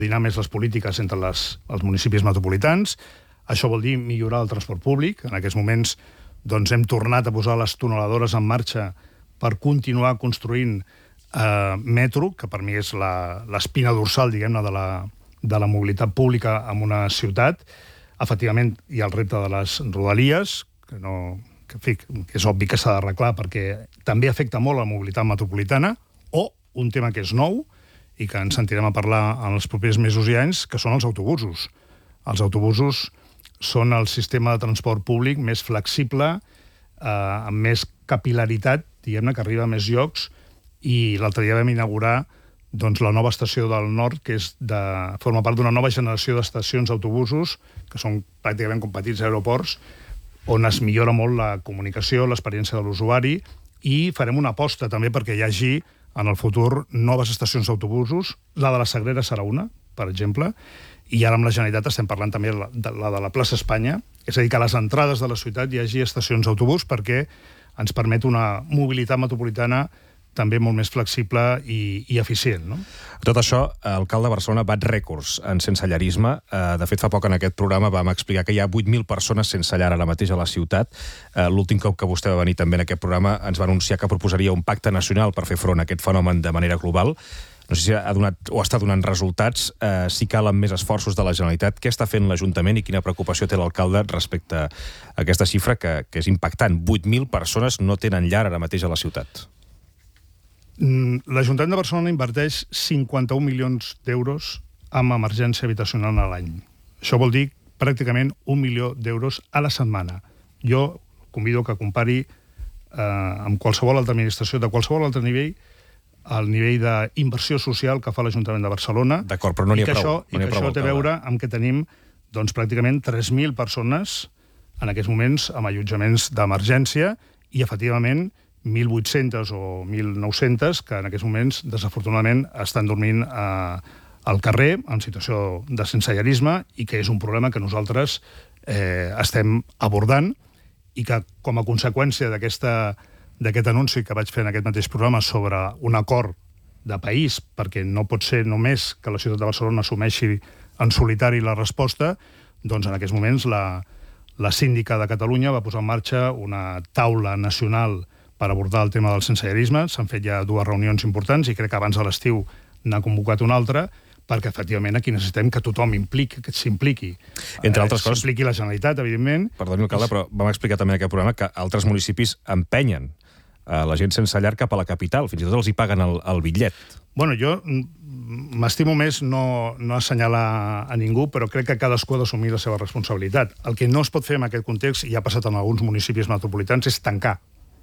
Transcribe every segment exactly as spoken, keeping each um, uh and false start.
coordinar més les polítiques entre les, els municipis metropolitans. Això vol dir millorar el transport públic. En aquests moments doncs, hem tornat a posar les tuneladores en marxa per continuar construint eh, metro, que per mi és l'espina dorsal, diguem-ne, de, la, de la mobilitat pública en una ciutat. Efectivament, hi ha el repte de les rodalies, que, no, que, en fi, que és obvi que s'ha d'arreglar perquè també afecta molt la mobilitat metropolitana, o un tema que és nou, i que ens sentirem a parlar en els propers mesos i anys, que són els autobusos. Els autobusos són el sistema de transport públic més flexible, eh, amb més capil·laritat, diguem-ne, que arriba a més llocs, i l'altre dia vam inaugurar doncs, la nova estació del Nord, que és de, forma part d'una nova generació d'estacions d'autobusos, que són pràcticament com petits aeroports, on es millora molt la comunicació, l'experiència de l'usuari, i farem una aposta també perquè hi hagi en el futur noves estacions d'autobusos. La de la Sagrera serà una, per exemple, i ara amb la Generalitat estem parlant també de la de la plaça Espanya, és a dir, que a les entrades de la ciutat hi hagi estacions d'autobús perquè ens permet una mobilitat metropolitana també molt més flexible i, i eficient. No? Tot això, l'alcalde de Barcelona bat rècords en sensellarisme. De fet, fa poc en aquest programa vam explicar que hi ha vuit mil persones sense llar ara mateix a la ciutat. L'últim cop que vostè va venir també en aquest programa ens va anunciar que proposaria un pacte nacional per fer front a aquest fenomen de manera global. No sé si ha donat o està donant resultats, eh, si calen més esforços de la Generalitat. Què està fent l'Ajuntament i quina preocupació té l'alcalde respecte a aquesta xifra que, que és impactant? vuit mil persones no tenen llar ara mateix a la ciutat. L'Ajuntament de Barcelona inverteix cinquanta-un milions d'euros en emergència habitacional a l'any. Això vol dir pràcticament un milió d'euros a la setmana. Jo convido que compari eh, amb qualsevol altra administració, de qualsevol altre nivell, el nivell d'inversió social que fa l'Ajuntament de Barcelona. D'acord, però no n'hi ha prou. Això, no I que això té a veure amb que tenim doncs, pràcticament tres mil persones en aquests moments amb allotjaments d'emergència i, efectivament, mil vuit-centes o mil nou-centes que en aquests moments, desafortunadament, estan dormint eh, al carrer en situació de sensellarisme i que és un problema que nosaltres eh, estem abordant i que, com a conseqüència d'aquesta d'aquest anunci que vaig fer en aquest mateix programa sobre un acord de país, perquè no pot ser només que la ciutat de Barcelona assumeixi en solitari la resposta, doncs en aquests moments la, la síndica de Catalunya va posar en marxa una taula nacional per abordar el tema del sensellarisme. S'han fet ja dues reunions importants i crec que abans de l'estiu n'ha convocat una altra, perquè efectivament aquí necessitem que tothom impliqui, que s'impliqui. Entre altres eh, coses... S'impliqui la Generalitat, evidentment. Perdoni, alcalde, però vam explicar també en aquest programa que altres municipis empenyen a la gent sense llar cap a la capital. Fins i tot els hi paguen el, el bitllet. Bueno, jo m'estimo més no, no assenyalar a ningú, però crec que cadascú ha d'assumir la seva responsabilitat. El que no es pot fer en aquest context, i ha passat en alguns municipis metropolitans, és tancar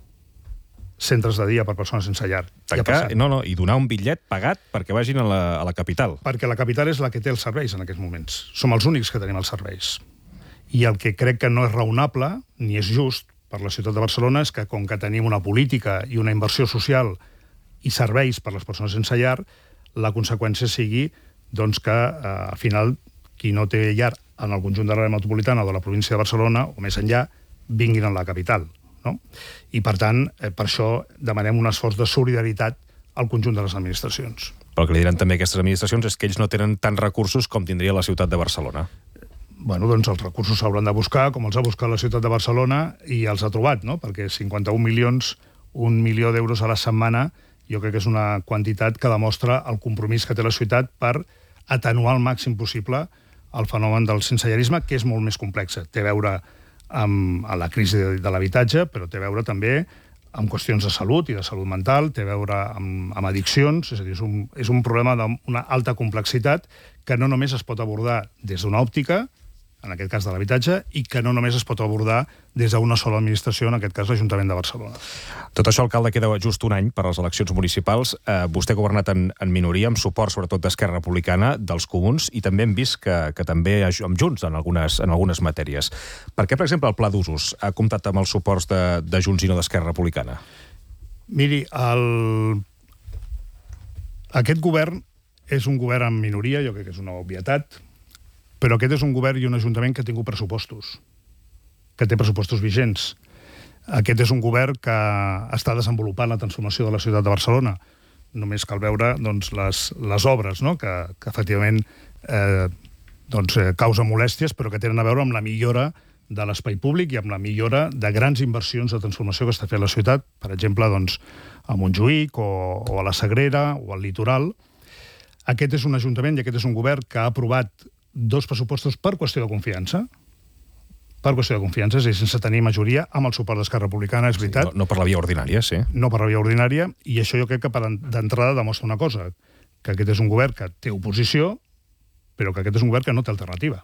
centres de dia per persones sense llar. Tancar, no, no, i donar un bitllet pagat perquè vagin a la, a la capital. Perquè la capital és la que té els serveis en aquests moments. Som els únics que tenim els serveis. I el que crec que no és raonable, ni és just, per la ciutat de Barcelona, és que com que tenim una política i una inversió social i serveis per les persones sense llar, la conseqüència sigui doncs, que eh, al final qui no té llar en el conjunt de l'àrea metropolitana o de la província de Barcelona, o més enllà, vinguin a la capital. No? I, per tant, eh, per això demanem un esforç de solidaritat al conjunt de les administracions. Però el que li diran també aquestes administracions és que ells no tenen tants recursos com tindria la ciutat de Barcelona. Bueno, doncs els recursos s'hauran de buscar, com els ha buscat la ciutat de Barcelona, i els ha trobat, no? Perquè cinquanta-un milions, un milió d'euros a la setmana, jo crec que és una quantitat que demostra el compromís que té la ciutat per atenuar al màxim possible el fenomen del sensellarisme, que és molt més complex. Té a veure amb la crisi de l'habitatge, però té a veure també amb qüestions de salut i de salut mental, té a veure amb, amb addiccions, és a dir, és un, és un problema d'una alta complexitat que no només es pot abordar des d'una òptica, en aquest cas de l'habitatge, i que no només es pot abordar des d'una sola administració, en aquest cas l'Ajuntament de Barcelona. Tot això, alcalde, queda just un any per a les eleccions municipals. Eh, vostè ha governat en, en minoria, amb suport sobretot d'Esquerra Republicana, dels Comuns, i també hem vist que, que també amb Junts en algunes, en algunes matèries. Per què, per exemple, el Pla d'Usos ha comptat amb els suports de, de Junts i no d'Esquerra Republicana? Miri, el... aquest govern és un govern en minoria, jo crec que és una obvietat, però aquest és un govern i un ajuntament que ha tingut pressupostos, que té pressupostos vigents. Aquest és un govern que està desenvolupant la transformació de la ciutat de Barcelona. Només cal veure doncs, les, les obres, no? que, que efectivament eh, doncs, eh, causa molèsties, però que tenen a veure amb la millora de l'espai públic i amb la millora de grans inversions de transformació que està fent la ciutat, per exemple, doncs, a Montjuïc o, o a la Sagrera o al litoral. Aquest és un ajuntament i aquest és un govern que ha aprovat dos pressupostos per qüestió de confiança, per qüestió de confiança, és a dir, sense tenir majoria, amb el suport d'Esquerra Republicana, és veritat. Sí, no, no per la via ordinària, sí. No per la via ordinària, i això jo crec que d'entrada demostra una cosa, que aquest és un govern que té oposició, però que aquest és un govern que no té alternativa.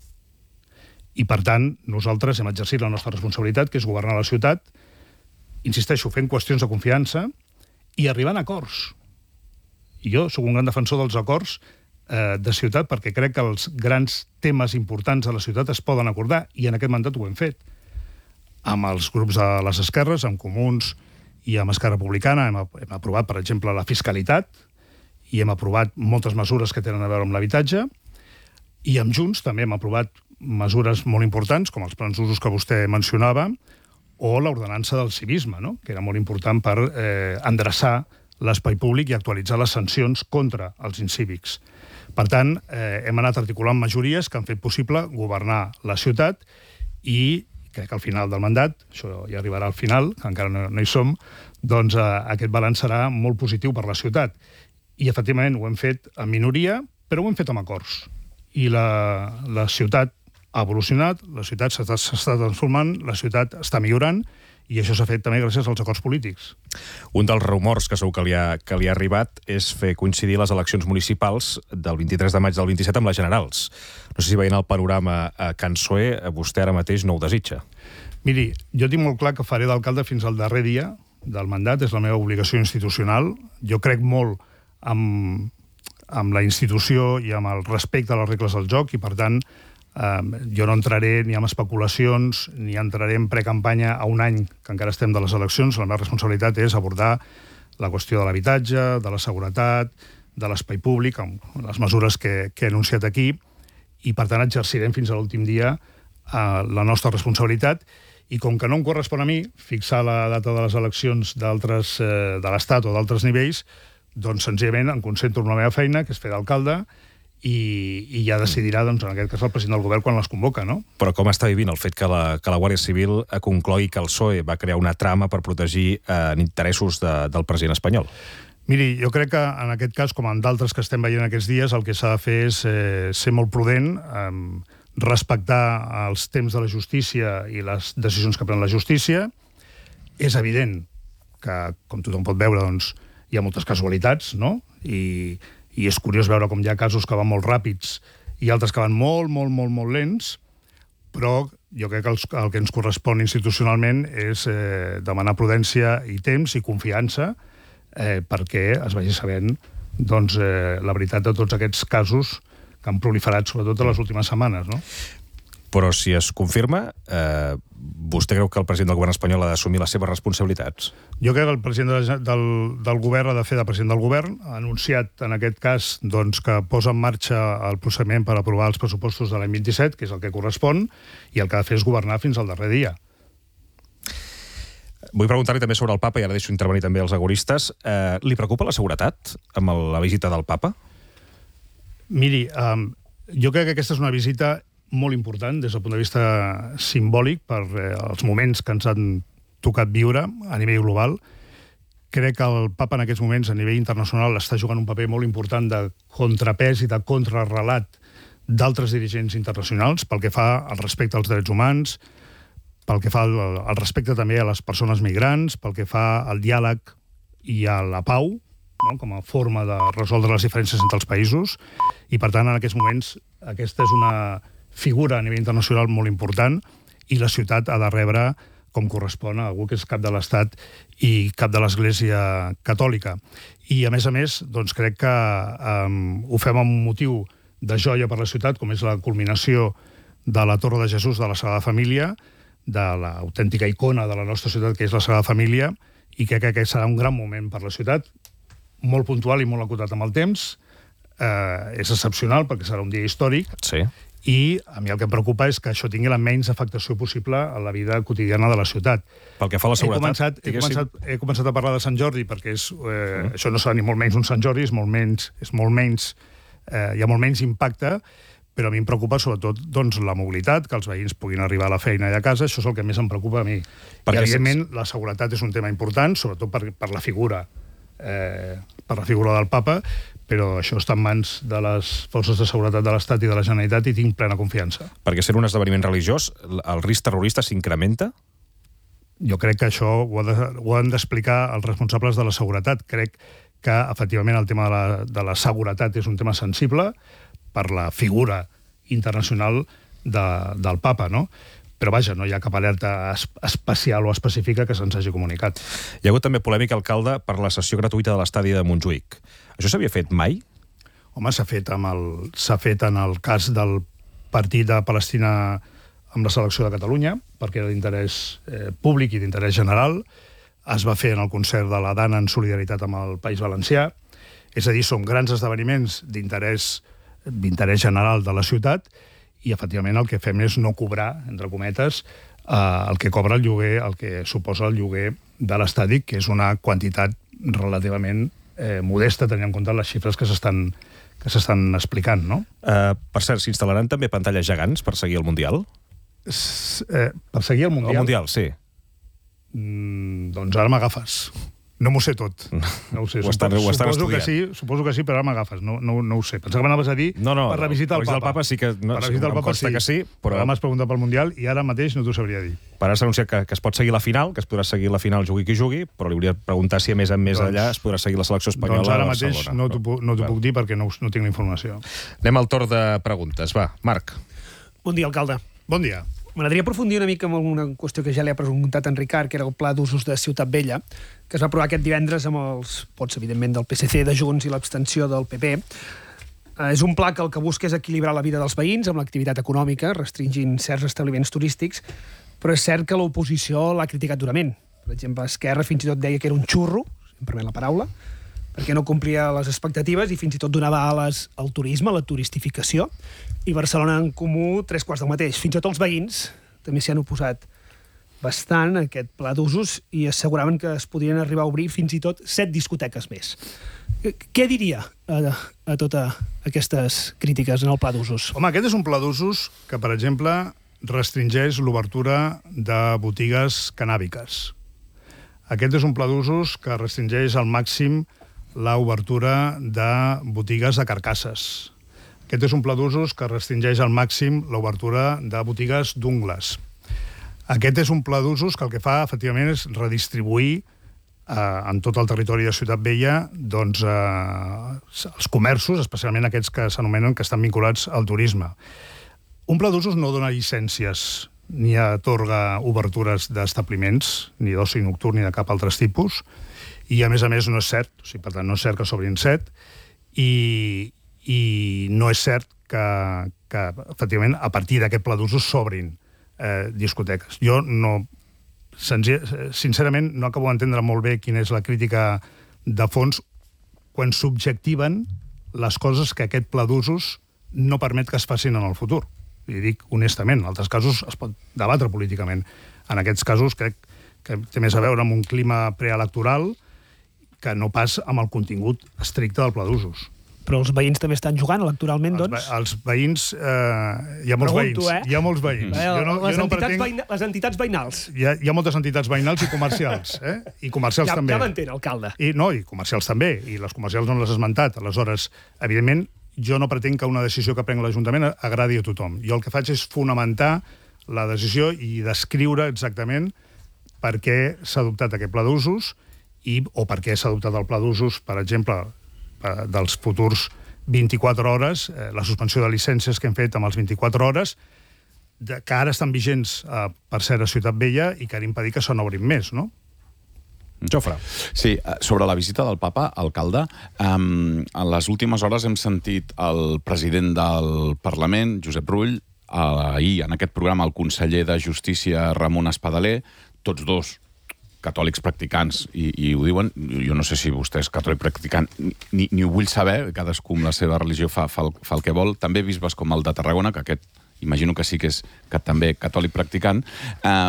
I, per tant, nosaltres hem exercit la nostra responsabilitat, que és governar la ciutat, insisteixo, fent qüestions de confiança i arribant a acords. I jo sóc un gran defensor dels acords eh, de ciutat perquè crec que els grans temes importants de la ciutat es poden acordar, i en aquest mandat ho hem fet. Amb els grups de les esquerres, amb Comuns i amb Esquerra Republicana, hem, hem aprovat, per exemple, la fiscalitat, i hem aprovat moltes mesures que tenen a veure amb l'habitatge, i amb Junts també hem aprovat mesures molt importants, com els plans d'usos que vostè mencionava, o l'ordenança del civisme, no? Que era molt important per eh, endreçar l'espai públic i actualitzar les sancions contra els incívics. Per tant, eh, hem anat articulant majories que han fet possible governar la ciutat, i crec que al final del mandat, això ja arribarà al final, que encara no, no hi som, doncs eh, aquest balanç serà molt positiu per la ciutat. I, efectivament, ho hem fet en minoria, però ho hem fet amb acords. I la, la ciutat ha evolucionat, la ciutat s'està transformant, la ciutat està millorant, i això s'ha fet també gràcies als acords polítics. Un dels rumors que segur que li ha, que li ha arribat és fer coincidir les eleccions municipals del vint-i-tres de maig del vint-i-set amb les generals. No sé si veient el panorama a Can Soe, vostè ara mateix no ho desitja. Miri, jo tinc molt clar que faré d'alcalde fins al darrer dia del mandat, és la meva obligació institucional. Jo crec molt amb, amb la institució i amb el respecte a les regles del joc, i, per tant, eh, jo no entraré ni en especulacions ni entraré en precampanya a un any que encara estem de les eleccions. La meva responsabilitat és abordar la qüestió de l'habitatge, de la seguretat, de l'espai públic, amb les mesures que, que he anunciat aquí, i, per tant, exercirem fins a l'últim dia eh, la nostra responsabilitat. I com que no em correspon a mi fixar la data de les eleccions d'altres eh, de l'Estat o d'altres nivells, doncs senzillament em concentro en la meva feina, que és fer d'alcalde, i, i ja decidirà, doncs, en aquest cas, el president del govern quan les convoca, no? Però com està vivint el fet que la, que la Guàrdia Civil conclogui que el P S O E va crear una trama per protegir eh, interessos de, del president espanyol? Miri, jo crec que en aquest cas, com en d'altres que estem veient aquests dies, el que s'ha de fer és eh, ser molt prudent, eh, respectar els temps de la justícia i les decisions que pren la justícia. És evident que, com tothom pot veure, doncs, hi ha moltes casualitats, no? I, i és curiós veure com hi ha casos que van molt ràpids i altres que van molt, molt, molt, molt lents, però jo crec que els, el que ens correspon institucionalment és eh, demanar prudència i temps i confiança eh, perquè es vagi sabent, doncs, eh, la veritat de tots aquests casos que han proliferat, sobretot en les últimes setmanes, no? Però si es confirma, eh, vostè creu que el president del govern espanyol ha d'assumir les seves responsabilitats? Jo crec que el president de, del, del govern ha de fer de president del govern. Ha anunciat, en aquest cas, doncs, que posa en marxa el procediment per aprovar els pressupostos de l'any vint-i-set, que és el que correspon, i el que ha de fer és governar fins al darrer dia. Vull preguntar-li també sobre el papa, i ara deixo intervenir també els agoristes. Eh, li preocupa la seguretat amb el, la visita del papa? Miri, um, jo crec que aquesta és una visita molt important des del punt de vista simbòlic per eh, els moments que ens han tocat viure a nivell global. Crec que el papa en aquests moments a nivell internacional està jugant un paper molt important de contrapès i de contrarrelat d'altres dirigents internacionals pel que fa al respecte als drets humans, pel que fa al, al respecte també a les persones migrants, pel que fa al diàleg i a la pau, no? Com a forma de resoldre les diferències entre els països, i per tant en aquests moments aquesta és una figura a nivell internacional molt important, i la ciutat ha de rebre com correspon a algú que és cap de l'Estat i cap de l'Església Catòlica. I, a més a més, doncs crec que um, ho fem amb un motiu de joia per la ciutat, com és la culminació de la Torre de Jesús de la Sagrada Família, de l'autèntica icona de la nostra ciutat, que és la Sagrada Família, i crec que aquest serà un gran moment per la ciutat, molt puntual i molt acotat amb el temps. Eh, és excepcional perquè serà un dia històric. Sí. I a mi el que em preocupa és que això tingui la menys afectació possible a la vida quotidiana de la ciutat. Pel que fa a la seguretat... He començat, he començat, he començat a parlar de Sant Jordi perquè és, eh, mm. això no serà ni molt menys un Sant Jordi, és molt menys, és molt menys eh, hi ha molt menys impacte, però a mi em preocupa sobretot doncs, la mobilitat, que els veïns puguin arribar a la feina i a casa, això és el que més em preocupa a mi. Perquè I, evidentment, la seguretat és un tema important, sobretot per, per la figura eh, per la figura del papa, però això està en mans de les forces de seguretat de l'Estat i de la Generalitat i tinc plena confiança. Perquè sent un esdeveniment religiós, el risc terrorista s'incrementa? Jo crec que això ho, ha de, ho han d'explicar els responsables de la seguretat. Crec que, efectivament, el tema de la, de la seguretat és un tema sensible per la figura internacional de, del papa, no? Però, vaja, no hi ha cap alerta es, especial o específica que se'ns hagi comunicat. Hi ha hagut també polèmica, alcalde, per la sessió gratuïta de l'estadi de Montjuïc. Això s'havia fet mai? Home, s'ha fet, amb el, s'ha fet en el cas del partit de Palestina amb la selecció de Catalunya, perquè era d'interès eh, públic i d'interès general. Es va fer en el concert de la Dana en solidaritat amb el País Valencià. És a dir, són grans esdeveniments d'interès d'interès general de la ciutat i, efectivament, el que fem és no cobrar, entre cometes, eh, el que cobra el lloguer, el que suposa el lloguer de l'estadi, que és una quantitat relativament eh, modesta, tenint en compte les xifres que s'estan que s'estan explicant, no? Uh, per cert, s'instal·laran també pantalles gegants per seguir el Mundial? S eh, per seguir el Mundial? El Mundial, sí. Mm, doncs ara m'agafes. No m'ho sé tot. No ho sé. Ho estan, ho estan suposo estudiant. que sí, suposo que sí, però ara m'agafes. No, no, no ho sé. Pensava que m'anaves a dir no, no, per la visita al Papa. Papa. Papa sí que, no, per la visita al Papa sí. que sí, però... Ara m'has preguntat pel Mundial i ara mateix no t'ho sabria dir. Per ara s'ha anunciat que, que es pot seguir la final, que es podrà seguir la final jugui qui jugui, però li hauria de preguntar si a més a més doncs, allà es podrà seguir la selecció espanyola doncs ara a mateix Barcelona. no t'ho no bueno. puc dir perquè no, no tinc la informació. Anem al torn de preguntes. Va, Marc. Bon dia, alcalde. Bon dia. M'agradaria aprofundir una mica en una qüestió que ja li ha preguntat en Ricard, que era el pla d'usos de Ciutat Vella, que es va aprovar aquest divendres amb els vots, evidentment, del P S C, de Junts i l'abstenció del P P. Eh, és un pla que el que busca és equilibrar la vida dels veïns amb l'activitat econòmica, restringint certs establiments turístics, però és cert que l'oposició l'ha criticat durament. Per exemple, Esquerra fins i tot deia que era un xurro, si em permet la paraula, perquè no complia les expectatives i fins i tot donava ales al turisme, a la turistificació, i Barcelona en Comú tres quarts del mateix. Fins i tot els veïns també s'hi han oposat bastant a aquest pla d'usos i asseguraven que es podrien arribar a obrir fins i tot set discoteques més. Què diria a, a totes aquestes crítiques en el pla d'usos? Home, aquest és un pla d'usos que, per exemple, restringeix l'obertura de botigues canàbiques. Aquest és un pla d'usos que restringeix al màxim l'obertura de botigues de carcasses. Aquest és un pla d'usos que restringeix al màxim l'obertura de botigues d'ungles. Aquest és un pla d'usos que el que fa, efectivament, és redistribuir eh, en tot el territori de Ciutat Vella doncs, eh, els comerços, especialment aquests que s'anomenen que estan vinculats al turisme. Un pla d'usos no dona llicències ni atorga obertures d'establiments, ni d'oci nocturn ni de cap altre tipus, i a més a més no és cert, o sigui, per tant no és cert que s'obrin set, i, i no és cert que, que efectivament a partir d'aquest pla d'usos s'obrin eh, discoteques. Jo no, sincerament no acabo d'entendre molt bé quina és la crítica de fons quan subjectiven les coses que aquest pla d'usos no permet que es facin en el futur. I dic honestament, en altres casos es pot debatre políticament. En aquests casos crec que té més a veure amb un clima preelectoral que no pas amb el contingut estricte del pla d'usos. Però els veïns també estan jugant electoralment, doncs? Els, els veïns... Eh, hi ha molts Pregunto, veïns. Eh? Hi ha molts veïns. Eh, jo no, les, jo no entitats pretenc... veïna, les entitats veïnals. Hi ha, hi ha moltes entitats veïnals i comercials, eh? I comercials ja, també. Ja m'entén, alcalde. I, no, i comercials també, i les comercials no les has esmentat. Aleshores, evidentment, jo no pretenc que una decisió que prenc l'Ajuntament agradi a tothom. Jo el que faig és fonamentar la decisió i descriure exactament per què s'ha adoptat aquest pla d'usos i, o per què s'ha adoptat el pla d'usos, per exemple, dels futurs vint-i-quatre hores, eh, la suspensió de llicències que hem fet amb els vint-i-quatre hores, de, que ara estan vigents, eh, per cert, a Ciutat Vella i que han impedit que se n'obrin més, no? Jofre. Sí, sobre la visita del papa, alcalde, um, en les últimes hores hem sentit el president del Parlament, Josep Rull, ahir en aquest programa el conseller de Justícia, Ramon Espadaler, tots dos catòlics practicants, i, i ho diuen, jo no sé si vostè és catòlic practicant, ni, ni ho vull saber, cadascú amb la seva religió fa, fa, el, fa el que vol, també bisbes com el de Tarragona, que aquest imagino que sí que és que també catòlic practicant, eh,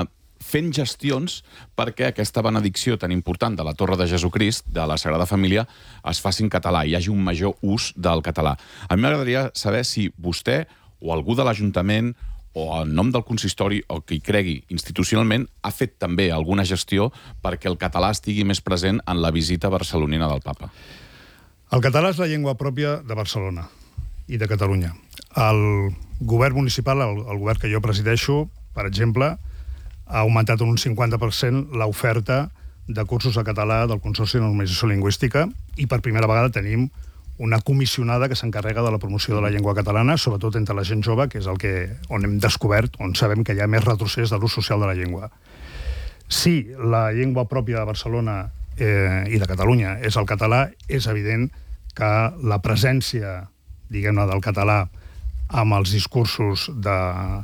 fent gestions perquè aquesta benedicció tan important de la Torre de Jesucrist, de la Sagrada Família, es faci en català, hi hagi un major ús del català. A mi m'agradaria saber si vostè o algú de l'Ajuntament o en nom del consistori o qui cregui institucionalment ha fet també alguna gestió perquè el català estigui més present en la visita barcelonina del papa. El català és la llengua pròpia de Barcelona i de Catalunya. El govern municipal, el, el govern que jo presideixo, per exemple, ha augmentat en un cinquanta per cent l'oferta de cursos de català del Consorci de Normalització Lingüística i per primera vegada tenim una comissionada que s'encarrega de la promoció de la llengua catalana, sobretot entre la gent jove, que és el que, on hem descobert, on sabem que hi ha més retrocés de l'ús social de la llengua. Si la llengua pròpia de Barcelona eh, i de Catalunya és el català, és evident que la presència, diguem-ne, del català amb els discursos de,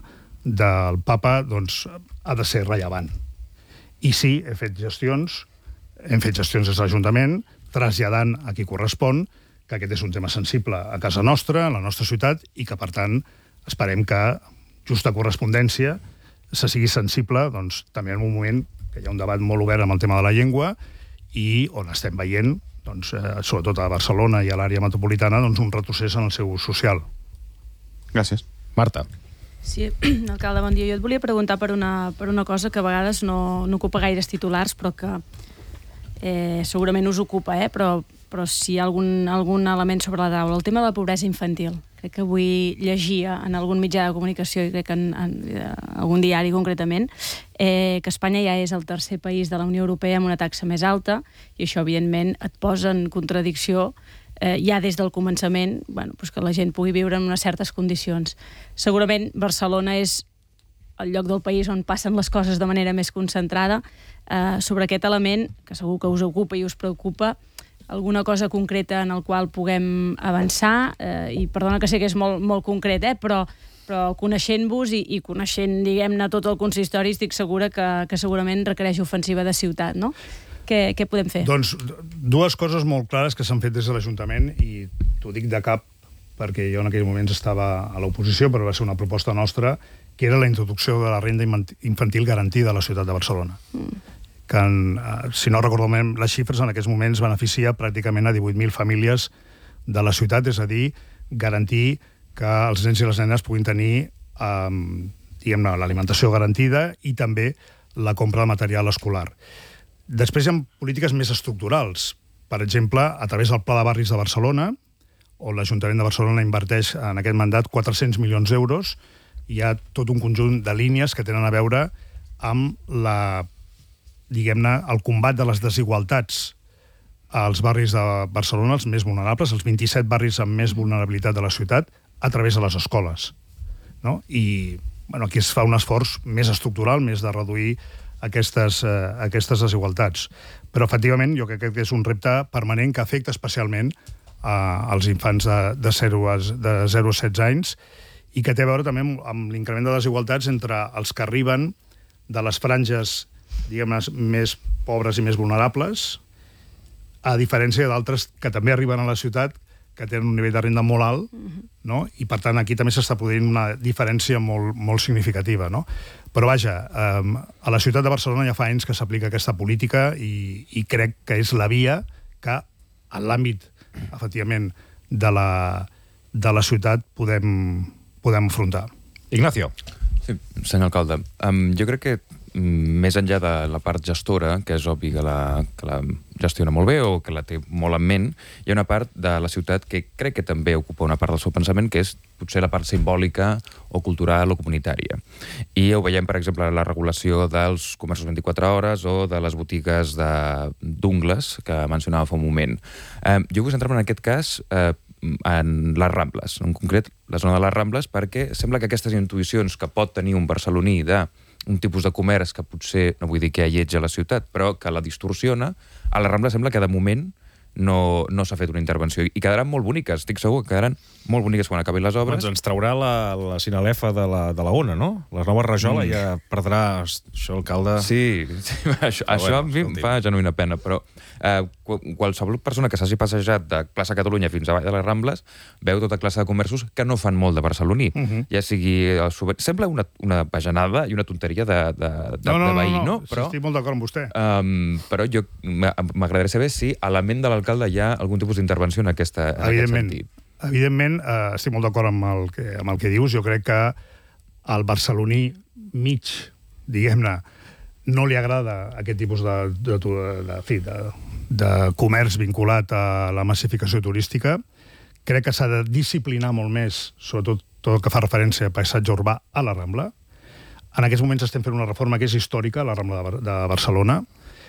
del papa, doncs, ha de ser rellevant. I sí, he fet gestions, hem fet gestions des de l'Ajuntament, traslladant a qui correspon, que aquest és un tema sensible a casa nostra, a la nostra ciutat, i que, per tant, esperem que, justa correspondència, se sigui sensible, doncs, també en un moment que hi ha un debat molt obert amb el tema de la llengua i on estem veient, doncs, eh, sobretot a Barcelona i a l'àrea metropolitana, doncs, un retrocés en el seu ús social. Gràcies. Marta. Sí, alcalde, bon dia. Jo et volia preguntar per una, per una cosa que a vegades no, no ocupa gaires titulars, però que eh, segurament us ocupa, eh? però, però si hi ha algun, algun element sobre la taula. El tema de la pobresa infantil. Crec que avui llegia en algun mitjà de comunicació, i crec que en, en, en algun diari concretament, eh, que Espanya ja és el tercer país de la Unió Europea amb una taxa més alta, i això, evidentment, et posa en contradicció Eh, ja des del començament, bueno, pues que la gent pugui viure en unes certes condicions. Segurament Barcelona és el lloc del país on passen les coses de manera més concentrada. Eh, sobre aquest element, que segur que us ocupa i us preocupa, alguna cosa concreta en el qual puguem avançar, eh, i perdona que sé que és molt, molt concret, eh, però, però coneixent-vos i, i coneixent, diguem-ne, tot el consistori, estic segura que, que segurament requereix ofensiva de ciutat, no? Què, què podem fer? Doncs dues coses molt clares que s'han fet des de l'Ajuntament, i t'ho dic de cap perquè jo en aquells moments estava a l'oposició, però va ser una proposta nostra, que era la introducció de la renda infantil garantida a la ciutat de Barcelona. Mm. Que, en, si no recordo bé les xifres, en aquests moments beneficia pràcticament a divuit mil famílies de la ciutat, és a dir, garantir que els nens i les nenes puguin tenir eh, diguem-ne, l'alimentació garantida i també la compra de material escolar. Després hi ha polítiques més estructurals. Per exemple, a través del Pla de Barris de Barcelona, on l'Ajuntament de Barcelona inverteix en aquest mandat quatre-cents milions d'euros, hi ha tot un conjunt de línies que tenen a veure amb la, diguem-ne, el combat de les desigualtats als barris de Barcelona, els més vulnerables, els vint-i-set barris amb més vulnerabilitat de la ciutat, a través de les escoles. No? I bueno, aquí es fa un esforç més estructural, més de reduir aquestes, eh, aquestes desigualtats. Però, efectivament, jo crec que és un repte permanent que afecta especialment eh, als infants de, de, zero a, de zero a setze anys i que té a veure també amb, amb l'increment de desigualtats entre els que arriben de les franges, diguem-ne, més pobres i més vulnerables, a diferència d'altres que també arriben a la ciutat que tenen un nivell de renda molt alt, no? I per tant aquí també s'està produint una diferència molt, molt significativa, no? Però vaja, eh, a la ciutat de Barcelona ja fa anys que s'aplica aquesta política i, i crec que és la via que en l'àmbit, efectivament, de la, de la ciutat podem, podem afrontar. Ignacio. Sí, senyor alcalde, um, jo crec que més enllà de la part gestora, que és obvi que la, que la gestiona molt bé o que la té molt en ment, hi ha una part de la ciutat que crec que també ocupa una part del seu pensament, que és potser la part simbòlica o cultural o comunitària. I ho veiem, per exemple, la regulació dels comerços vint-i-quatre hores o de les botigues d'ungles, que mencionava fa un moment. Eh, jo vull centrar-me en aquest cas eh, en les Rambles, en concret la zona de les Rambles, perquè sembla que aquestes intuïcions que pot tenir un barceloní de un tipus de comerç que potser, no vull dir que hi lleig a la ciutat, però que la distorsiona, a la Rambla sembla que de moment no, no s'ha fet una intervenció. I quedaran molt boniques, estic segur que quedaran molt boniques quan acabin les obres. Doncs ens traurà la, la sinalefa de la, de la ona, no? La nova rajola mm. ja perdrà això, alcalde... Sí, sí això, això bueno, a mi em fa genuïna pena, però eh, qualsevol persona que s'hagi passejat de plaça Catalunya fins a Vall de les Rambles veu tota classe de comerços que no fan molt de barceloní. Uh -huh. Ja sigui... Sembla una, una bajanada i una tonteria de, de, de, no, no, de veí, no? no, no? Però, sí, estic molt d'acord amb vostè. Um, però jo m'agradaria saber si a la ment de l'alcalde hi ha algun tipus d'intervenció en, aquesta, en aquest sentit. Evidentment, eh, estic molt d'acord amb, el que, amb el que dius. Jo crec que al barceloní mig, diguem-ne, no li agrada aquest tipus de, de, de, de, fi, de, de comerç vinculat a la massificació turística. Crec que s'ha de disciplinar molt més, sobretot tot el que fa referència a paisatge urbà a la Rambla. En aquests moments estem fent una reforma que és històrica a la Rambla de, de Barcelona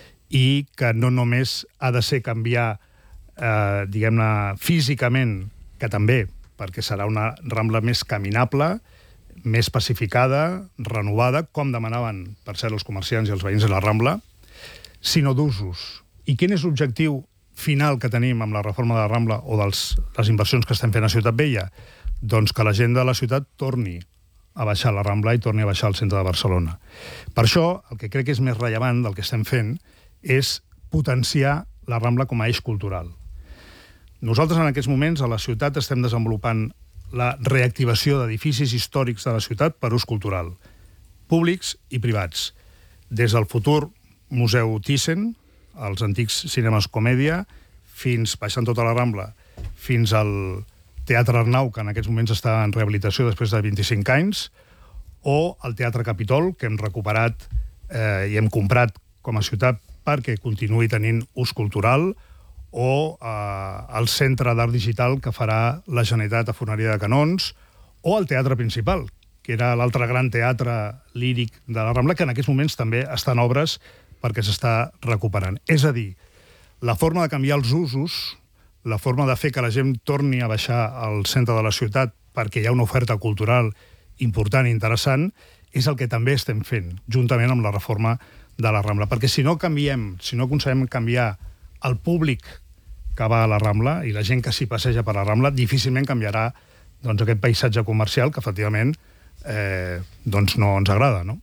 i que no només ha de ser canviar, eh, diguem-ne, físicament, que també, perquè serà una Rambla més caminable, més pacificada, renovada, com demanaven, per cert, els comerciants i els veïns de la Rambla, sinó d'usos. I quin és l'objectiu final que tenim amb la reforma de la Rambla o de les inversions que estem fent a Ciutat Vella? Doncs que la gent de la ciutat torni a baixar a la Rambla i torni a baixar al centre de Barcelona. Per això, el que crec que és més rellevant del que estem fent és potenciar la Rambla com a eix cultural. Nosaltres en aquests moments a la ciutat estem desenvolupant la reactivació d'edificis històrics de la ciutat per ús cultural, públics i privats. Des del futur Museu Thyssen, els antics cinemes Comèdia, fins, baixant tota la Rambla, fins al Teatre Arnau, que en aquests moments està en rehabilitació després de vint-i-cinc anys, o el Teatre Capitol, que hem recuperat eh, i hem comprat com a ciutat perquè continuï tenint ús cultural, o eh, el Centre d'Art Digital que farà la Generalitat a Foneria de Canons, o el Teatre Principal, que era l'altre gran teatre líric de la Rambla, que en aquests moments també està en obres perquè s'està recuperant. És a dir, la forma de canviar els usos, la forma de fer que la gent torni a baixar al centre de la ciutat perquè hi ha una oferta cultural important i interessant, és el que també estem fent, juntament amb la reforma de la Rambla. Perquè si no canviem, si no aconseguim canviar el públic que va a la Rambla i la gent que s'hi passeja per la Rambla, difícilment canviarà doncs, aquest paisatge comercial que, efectivament, eh, doncs no ens agrada, no?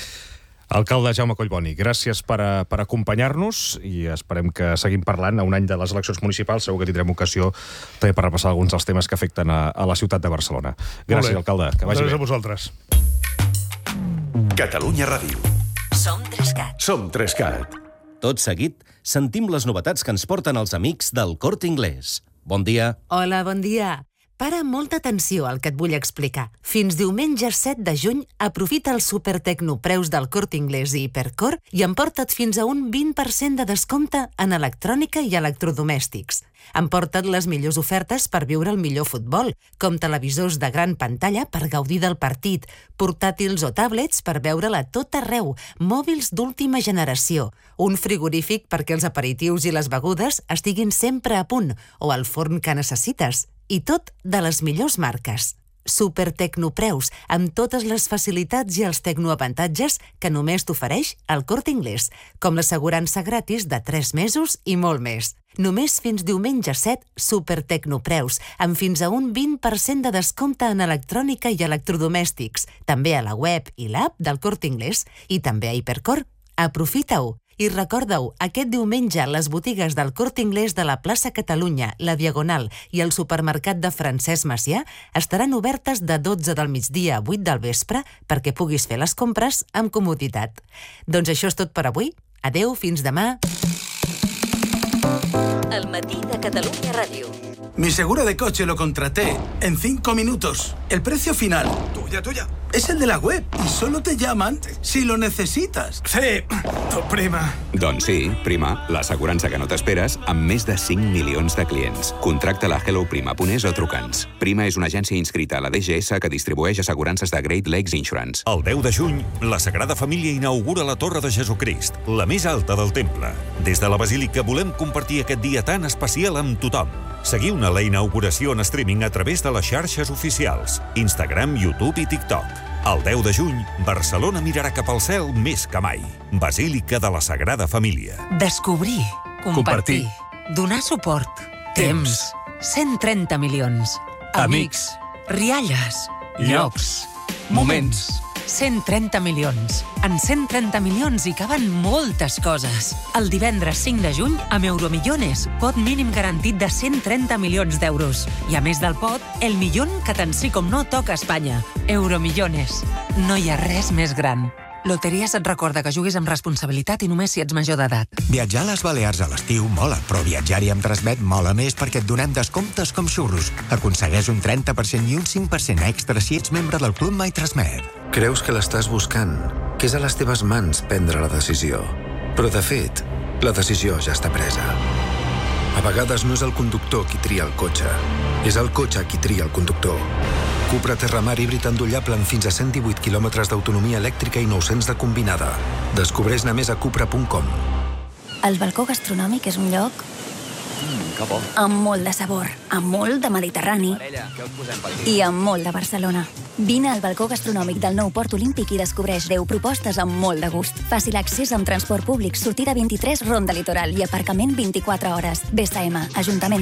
Alcalde Jaume Collboni, gràcies per, a, per acompanyar-nos i esperem que seguim parlant a un any de les eleccions municipals. Segur que tindrem ocasió també per repassar alguns dels temes que afecten a, a la ciutat de Barcelona. Gràcies, alcalde. Que vagi bé. Gràcies a vosaltres. Catalunya Ràdio. Som Trescat. Som Trescat. Tot seguit, sentim les novetats que ens porten els amics del Corte Inglés. Bon dia. Hola, bon dia. Para molta atenció al que et vull explicar. Fins diumenge set de juny, aprofita els supertecnopreus del Corte Inglés i Hipercor i emporta't fins a un vint per cent de descompte en electrònica i electrodomèstics. Emporta't les millors ofertes per viure el millor futbol, com televisors de gran pantalla per gaudir del partit, portàtils o tablets per veure-la tot arreu, mòbils d'última generació, un frigorífic perquè els aperitius i les begudes estiguin sempre a punt, o el forn que necessites. I tot de les millors marques. Supertecnopreus, amb totes les facilitats i els tecnoavantatges que només t'ofereix el Corte Inglés, com l'assegurança gratis de tres mesos i molt més. Només fins diumenge set, Supertecnopreus, amb fins a un vint per cent de descompte en electrònica i electrodomèstics, també a la web i l'app del Corte Inglés i també a Hipercor. Aprofita-ho! I recorda-ho, aquest diumenge les botigues del Corte Inglés de la plaça Catalunya, la Diagonal i el supermercat de Francesc Macià estaran obertes de dotze del migdia a vuit del vespre perquè puguis fer les compres amb comoditat. Doncs això és tot per avui. Adeu, fins demà. El matí de Catalunya Ràdio. Mi seguro de coche lo contraté en cinco minutos. El precio final. Tuya, tuya. Es el de la web i solo te llaman si lo necesitas. Sí, tu prima. Doncs sí, Prima, l'assegurança que no t'esperes amb més de cinc milions de clients. Contracta-la a hello prima punt es o truca'ns. Prima és una agència inscrita a la D G S que distribueix assegurances de Great Lakes Insurance. El deu de juny, la Sagrada Família inaugura la Torre de Jesucrist, la més alta del temple. Des de la Basílica volem compartir aquest dia tan especial amb tothom. Seguiu-ne la inauguració en streaming a través de les xarxes oficials, Instagram, YouTube i TikTok. El deu de juny, Barcelona mirarà cap al cel més que mai. Basílica de la Sagrada Família. Descobrir, compartir, Donar suport. Temps. cent trenta milions. Amics. Rialles. Llocs. Moments. cent trenta milions. En cent trenta milions hi caben moltes coses. El divendres cinc de juny, amb Euromillones, pot mínim garantit de cent trenta milions d'euros. I a més del pot, el millón que tant sí com no toca a Espanya. Euromillones. No hi ha res més gran. Loteries et recorda que juguis amb responsabilitat i només si ets major d'edat. Viatjar a les Balears a l'estiu mola, però viatjar-hi amb Transmet mola més perquè et donem descomptes com xurros. Aconsegueix un trenta per cent i un cinc per cent extra si ets membre del Club My Transmet. Creus que l'estàs buscant, que és a les teves mans prendre la decisió. Però, de fet, la decisió ja està presa. A vegades no és el conductor qui tria el cotxe, és el cotxe qui tria el conductor. Cupra Terramar híbrid endollable amb fins a cent divuit quilòmetres d'autonomia elèctrica i nou-cents de combinada. Descobreix-ne més a cupra punt com. El balcó gastronòmic és un lloc Mm, que bo. amb molt de sabor, amb molt de Mediterrani Parella, què us posem per aquí? i amb molt de Barcelona. Vine al balcó gastronòmic del nou Port Olímpic i descobreix deu propostes amb molt de gust. Fàcil accés amb transport públic, sortida vint-i-tres, Ronda Litoral i aparcament vint-i-quatre hores. B S M, Ajuntament